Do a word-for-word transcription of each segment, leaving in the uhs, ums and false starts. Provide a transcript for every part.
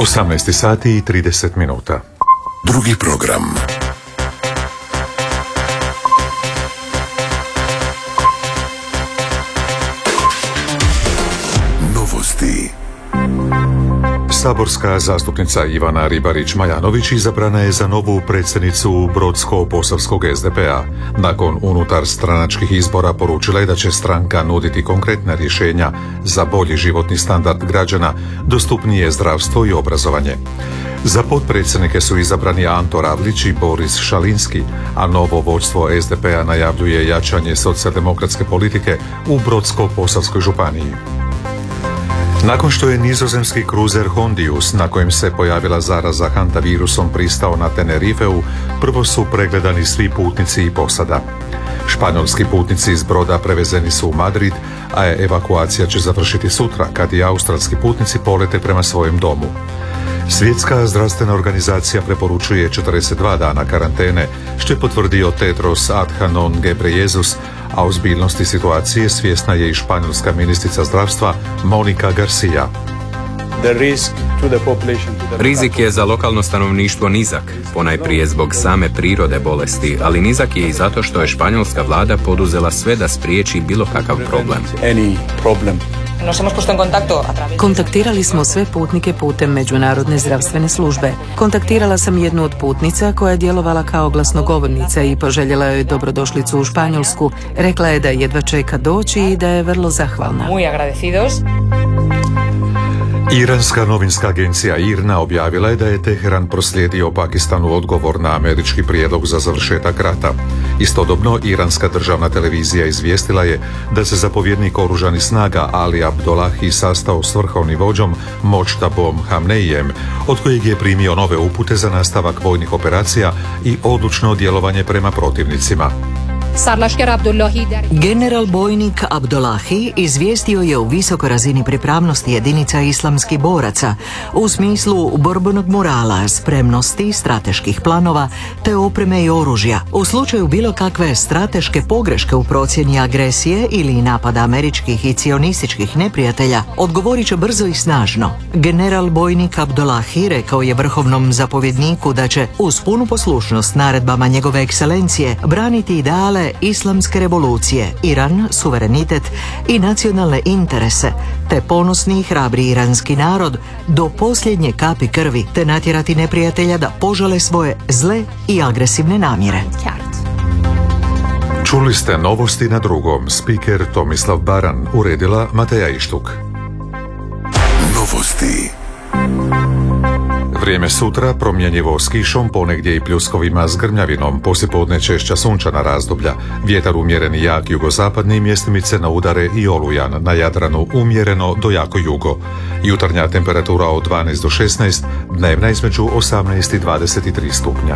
osamnaest sati i trideset minuta. Drugi program. Novosti. Saborska zastupnica Ivana Ribarić-Majanović izabrana je za novu predsjednicu Brodsko-posavskog es de pe a. Nakon unutar stranačkih izbora poručila je da će stranka nuditi konkretna rješenja za bolji životni standard građana, dostupnije zdravstvo i obrazovanje. Za potpredsjednike su izabrani Anto Ravlić i Boris Šalinski, a novo vodstvo es de pe a najavljuje jačanje socijaldemokratske politike u Brodsko-posavskoj županiji. Nakon što je nizozemski kruzer Hondius, na kojem se pojavila zaraza hantavirusom, pristao na Tenerifeu, prvo su pregledani svi putnici i posada. Španjolski putnici iz broda prevezeni su u Madrid, a evakuacija će završiti sutra kad i australski putnici polete prema svojem domu. Svjetska zdravstvena organizacija preporučuje četrdeset dva dana karantene, što je potvrdio Tedros Adhanom Ghebreyesus, a ozbiljnosti situacije svjesna je i španjolska ministrica zdravstva Monica Garcia. Rizik je za lokalno stanovništvo nizak, ponajprije zbog same prirode bolesti, ali nizak je i zato što je španjolska vlada poduzela sve da spriječi bilo kakav problem. Kontaktirali smo sve putnike putem Međunarodne zdravstvene službe. Kontaktirala sam jednu od putnica koja je djelovala kao glasnogovornica i poželjela joj dobrodošlicu u Španjolsku. Rekla je da jedva čeka doći i da je vrlo zahvalna. Iranska novinska agencija IRNA objavila je da je Teheran proslijedio Pakistanu odgovor na američki prijedlog za završetak rata. Istodobno, iranska državna televizija izvijestila je da se zapovjednik oružanih snaga Ali Abdolahi sastao s vrhovnim vođom Močtabom Hamneijem, od kojeg je primio nove upute za nastavak vojnih operacija i odlučno djelovanje prema protivnicima. General bojnik Abdolahi izvijestio je o visokoj razini pripravnosti jedinica islamskih boraca u smislu borbenog morala, spremnosti, strateških planova te opreme i oružja. U slučaju bilo kakve strateške pogreške u procjeni agresije ili napada američkih i cionističkih neprijatelja, odgovorit će brzo i snažno. General bojnik Abdolahi rekao je vrhovnom zapovjedniku da će uz punu poslušnost naredbama njegove ekscelencije braniti ideale islamske revolucije, Iran, suverenitet i nacionalne interese, te ponosni i hrabri iranski narod do posljednje kapi krvi, te natjerati neprijatelja da požale svoje zle i agresivne namjere. Čuli ste novosti na drugom. Spiker Tomislav Baran, uredila Mateja Ištuk. Novosti. Vrijeme sutra promjenjivo s kišom, ponegdje i pljuskovima s grmljavinom, poslijepodne češća sunčana razdoblja. Vjetar umjeren i jak jugozapadni, mjestimice na udare i olujan, na Jadranu umjereno do jako jugo. Jutarnja temperatura od dvanaest do šesnaest, dnevna između osamnaest i dvadeset tri stupnja.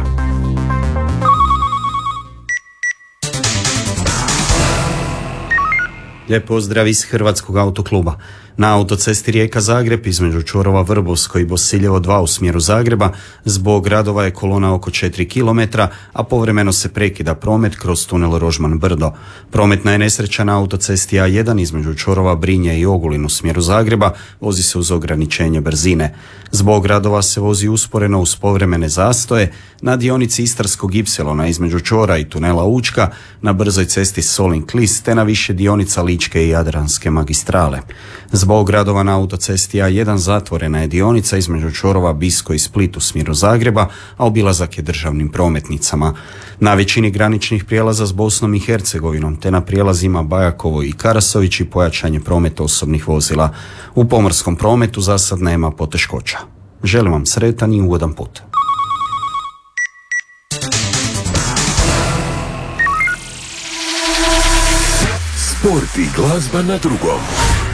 Lijep pozdrav iz Hrvatskog autokluba. Na autocesti Rijeka-Zagreb između čvorova Vrbovsko i Bosiljevo dva u smjeru Zagreba zbog radova je kolona oko četiri kilometra, a povremeno se prekida promet kroz tunel Rožman Brdo. Prometna je nesreća na autocesti A jedan između čvorova Brinje i Ogulin u smjeru Zagreba, vozi se uz ograničenje brzine. Zbog radova se vozi usporeno uz povremene zastoje na dionici Istarskog ipsilona između čvora i tunela Učka, na brzoj cesti Solin-Klis te na više dionica Ličke i Jadranske magistrale. Zbog radova na autocesti A jedan zatvorena je dionica između čvorova Bisko i Split u smjeru Zagreba, a obilazak je državnim prometnicama. Na većini graničnih prijelaza s Bosnom i Hercegovinom te na prijelazima Bajakovo i Karasović i pojačanje prometa osobnih vozila. U pomorskom prometu za sad nema poteškoća. Želim vam sretan i ugodan put. Sport i glazba na drugom.